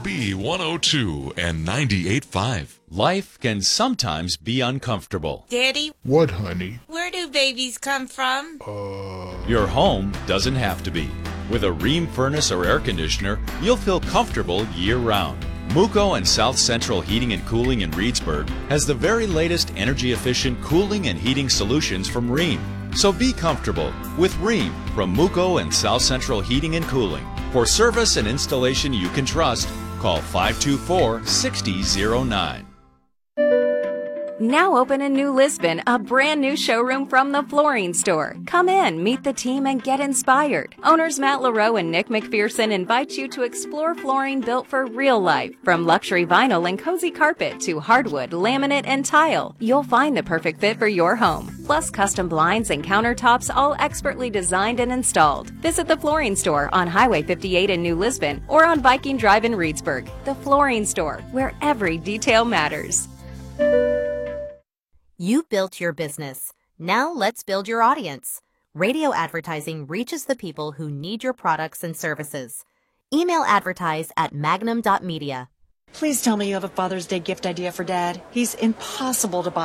B102 and 98.5. Life can sometimes be uncomfortable. Daddy, What, honey? where do babies come from? Your home doesn't have to be. With a Rheem furnace or air conditioner, you'll feel comfortable year-round. Muco and South Central Heating and Cooling in Reedsburg has the very latest energy-efficient cooling and heating solutions from Rheem. So be comfortable with Rheem from Muco and South Central Heating and Cooling. For service and installation you can trust, call 524-6009. Now open in New Lisbon, a brand new showroom from the Flooring Store. Come in, meet the team, and get inspired. Owners Matt LaRoe and Nick McPherson invite you to explore flooring built for real life. From luxury vinyl and cozy carpet to hardwood, laminate, and tile, you'll find the perfect fit for your home. Plus custom blinds and countertops, all expertly designed and installed. Visit the Flooring Store on Highway 58 in New Lisbon or on Viking Drive in Reedsburg. The Flooring Store, where every detail matters. You built your business. Now let's build your audience. Radio advertising reaches the people who need your products and services. Email advertise at magnum.media. Please tell me you have a Father's Day gift idea for Dad. He's impossible to buy